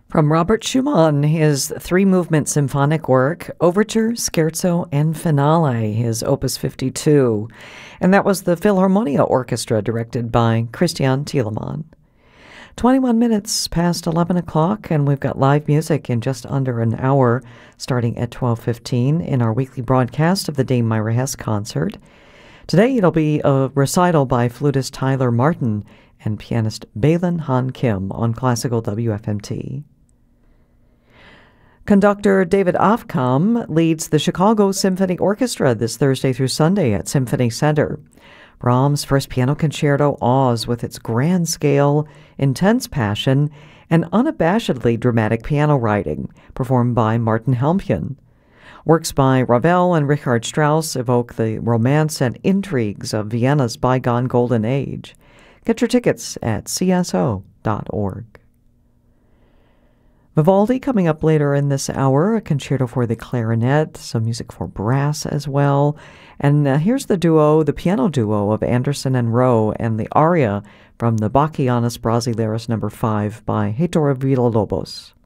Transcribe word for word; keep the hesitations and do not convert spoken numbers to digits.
From Robert Schumann, his three-movement symphonic work, Overture, Scherzo, and Finale, his Opus fifty-two. And that was the Philharmonia Orchestra, directed by Christian Thielemann. twenty-one minutes past eleven o'clock, and we've got live music in just under an hour, starting at twelve fifteen in our weekly broadcast of the Dame Myra Hess concert. Today it'll be a recital by flutist Tyler Martin and pianist Balin Han Kim on Classical W F M T. Conductor David Aufkamp leads the Chicago Symphony Orchestra this Thursday through Sunday at Symphony Center. Brahms' First Piano Concerto awes with its grand scale, intense passion, and unabashedly dramatic piano writing, performed by Martin Helmpian. Works by Ravel and Richard Strauss evoke the romance and intrigues of Vienna's bygone golden age. Get your tickets at c s o dot org. Vivaldi coming up later in this hour, a concerto for the clarinet, some music for brass as well. And uh, here's the duo, the piano duo of Anderson and Rowe, and the aria from the Bacchianas Brasileiras number five by Heitor Villa-Lobos.